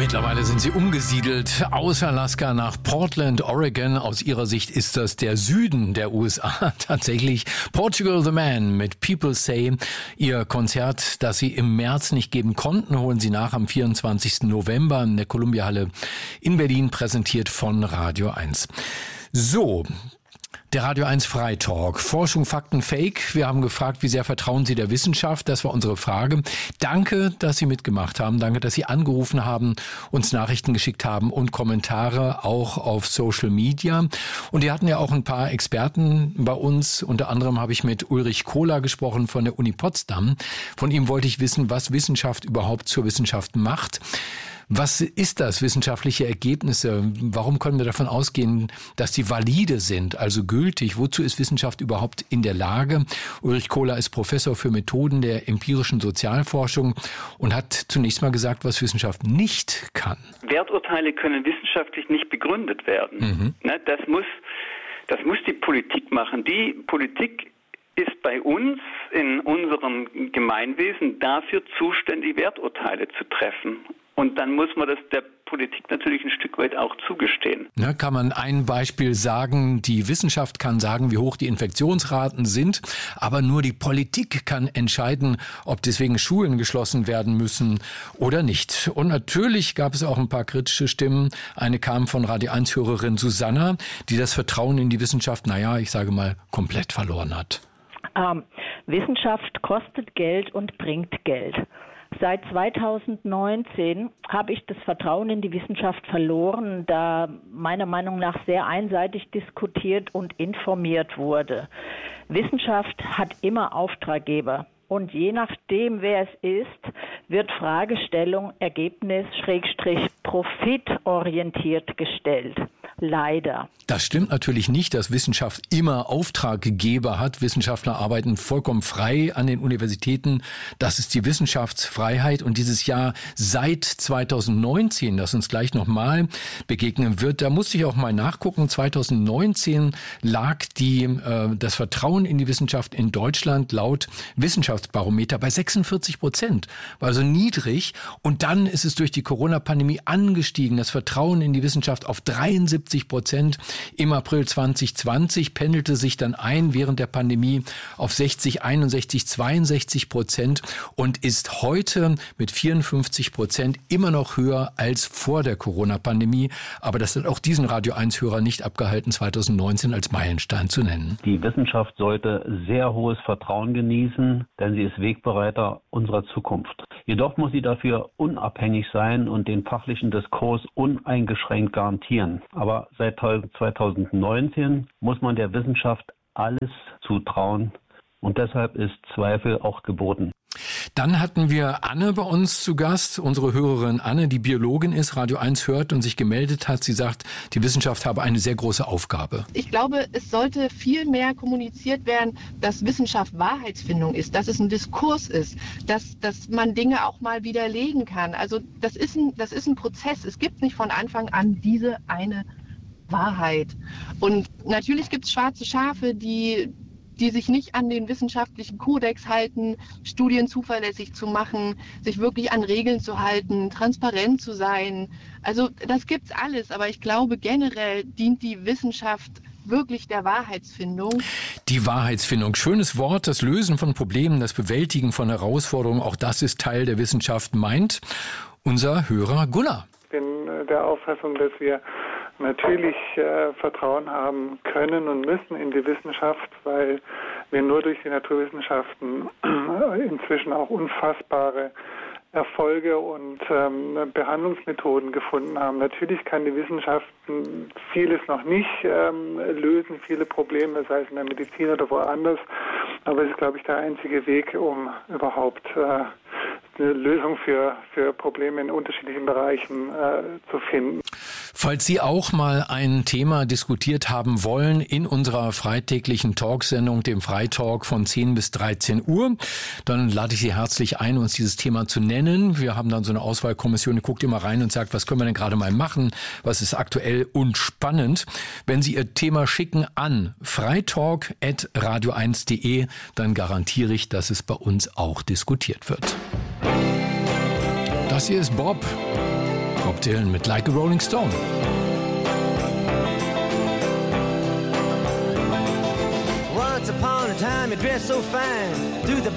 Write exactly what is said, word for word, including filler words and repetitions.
Mittlerweile sind sie umgesiedelt aus Alaska nach Portland, Oregon. Aus ihrer Sicht ist das der Süden der U S A. Tatsächlich Portugal the Man mit People Say. Ihr Konzert, das sie im März nicht geben konnten, holen sie nach am vierundzwanzigsten November in der Columbia-Halle in Berlin, präsentiert von Radio eins. So, der Radio eins Freitalk. Forschung, Fakten, Fake. Wir haben gefragt, wie sehr vertrauen Sie der Wissenschaft? Das war unsere Frage. Danke, dass Sie mitgemacht haben. Danke, dass Sie angerufen haben, uns Nachrichten geschickt haben und Kommentare auch auf Social Media. Und wir hatten ja auch ein paar Experten bei uns. Unter anderem habe ich mit Ulrich Kohler gesprochen von der Uni Potsdam. Von ihm wollte ich wissen, was Wissenschaft überhaupt zur Wissenschaft macht. Was ist das, wissenschaftliche Ergebnisse? Warum können wir davon ausgehen, dass sie valide sind, also gültig? Wozu ist Wissenschaft überhaupt in der Lage? Ulrich Kohler ist Professor für Methoden der empirischen Sozialforschung und hat zunächst mal gesagt, was Wissenschaft nicht kann. Werturteile können wissenschaftlich nicht begründet werden. Mhm. Das muss, das muss die Politik machen. Die Politik ist bei uns in unserem Gemeinwesen dafür zuständig, Werturteile zu treffen. Und dann muss man das der Politik natürlich ein Stück weit auch zugestehen. Na, kann man ein Beispiel sagen, die Wissenschaft kann sagen, wie hoch die Infektionsraten sind, aber nur die Politik kann entscheiden, ob deswegen Schulen geschlossen werden müssen oder nicht. Und natürlich gab es auch ein paar kritische Stimmen. Eine kam von Radio eins-Hörerin Susanna, die das Vertrauen in die Wissenschaft, naja, ich sage mal, komplett verloren hat. Ähm, Wissenschaft kostet Geld und bringt Geld. Seit zweitausendneunzehn habe ich das Vertrauen in die Wissenschaft verloren, da meiner Meinung nach sehr einseitig diskutiert und informiert wurde. Wissenschaft hat immer Auftraggeber. Und je nachdem, wer es ist, wird Fragestellung, Ergebnis, Schrägstrich, profitorientiert gestellt. Leider. Das stimmt natürlich nicht, dass Wissenschaft immer Auftraggeber hat. Wissenschaftler arbeiten vollkommen frei an den Universitäten. Das ist die Wissenschaftsfreiheit. Und dieses Jahr seit zweitausendneunzehn, das uns gleich nochmal begegnen wird, da musste ich auch mal nachgucken. zweitausendneunzehn lag die, äh, das Vertrauen in die Wissenschaft in Deutschland laut Wissenschaftsbarometer bei sechsundvierzig Prozent. War also niedrig. Und dann ist es durch die Corona-Pandemie angestiegen. Das Vertrauen in die Wissenschaft auf dreiundsiebzig Prozent. Im April zwanzig zwanzig pendelte sich dann ein während der Pandemie auf sechzig, einundsechzig, zweiundsechzig Prozent und ist heute mit vierundfünfzig Prozent immer noch höher als vor der Corona-Pandemie. Aber das hat auch diesen Radio eins-Hörer nicht abgehalten, zweitausendneunzehn als Meilenstein zu nennen. Die Wissenschaft sollte sehr hohes Vertrauen genießen, denn sie ist Wegbereiter unserer Zukunft. Jedoch muss sie dafür unabhängig sein und den fachlichen Diskurs uneingeschränkt garantieren. Aber seit zweitausendneunzehn muss man der Wissenschaft alles zutrauen und deshalb ist Zweifel auch geboten. Dann hatten wir Anne bei uns zu Gast, unsere Hörerin Anne, die Biologin ist, Radio eins hört und sich gemeldet hat. Sie sagt, die Wissenschaft habe eine sehr große Aufgabe. Ich glaube, es sollte viel mehr kommuniziert werden, dass Wissenschaft Wahrheitsfindung ist, dass es ein Diskurs ist, dass, dass man Dinge auch mal widerlegen kann. Also das ist ein, das ist ein Prozess. Es gibt nicht von Anfang an diese eine Wahrheit. Und natürlich gibt es schwarze Schafe, die die sich nicht an den wissenschaftlichen Kodex halten, Studien zuverlässig zu machen, sich wirklich an Regeln zu halten, transparent zu sein. Also das gibt's alles, aber ich glaube generell dient die Wissenschaft wirklich der Wahrheitsfindung. Die Wahrheitsfindung, schönes Wort, das Lösen von Problemen, das Bewältigen von Herausforderungen, auch das ist Teil der Wissenschaft, meint unser Hörer Gunnar. Ich bin der Auffassung, dass wir natürlich äh, Vertrauen haben können und müssen in die Wissenschaft, weil wir nur durch die Naturwissenschaften äh, inzwischen auch unfassbare Erfolge und ähm, Behandlungsmethoden gefunden haben. Natürlich kann die Wissenschaft vieles noch nicht ähm, lösen, viele Probleme, sei es in der Medizin oder woanders, aber es ist, glaube ich, der einzige Weg, um überhaupt äh, eine Lösung für, für Probleme in unterschiedlichen Bereichen äh, zu finden. Falls Sie auch mal ein Thema diskutiert haben wollen in unserer freitäglichen Talksendung, dem Freitalk von zehn bis dreizehn Uhr, dann lade ich Sie herzlich ein, uns dieses Thema zu nennen. Wir haben dann so eine Auswahlkommission, die guckt immer rein und sagt, was können wir denn gerade mal machen, was ist aktuell und spannend. Wenn Sie Ihr Thema schicken an freitalk at radio eins punkt de, dann garantiere ich, dass es bei uns auch diskutiert wird. Das hier ist Bob Bob Dylan mit Like a Rolling Stone. Once upon a time you dressed so fine. Do the